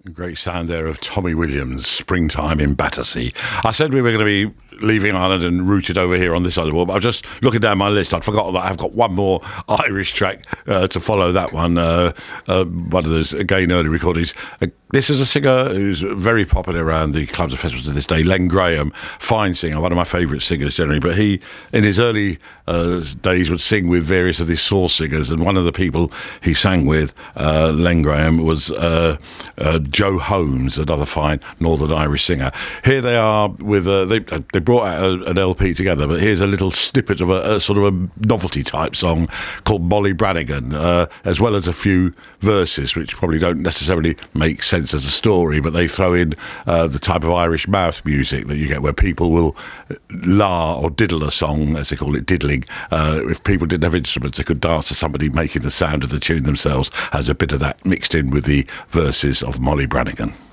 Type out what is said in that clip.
Great sound there of Tommy Williams, Springtime in Battersea. I said we were going to be leaving Ireland and rooted over here on this side of the world, but I was just looking down my list. I'd forgotten that I've got one more Irish track to follow that one. One of those, again, early recordings. This is a singer who's very popular around the clubs and festivals to this day, Len Graham, fine singer, one of my favourite singers generally, but he, in his early days, would sing with various of these soul singers, and one of the people he sang with, Len Graham, was Joe Holmes, another fine Northern Irish singer. Here they are with, they brought out an LP together, but here's a little snippet of a sort of a novelty type song called Molly Brannigan, as well as a few verses, which probably don't necessarily make sense as a story, but they throw in the type of Irish mouth music that you get where people will la or diddle a song, as they call it, diddling. If people didn't have instruments, they could dance to somebody making the sound of the tune themselves. Has a bit of that mixed in with the verses of Molly Brannigan.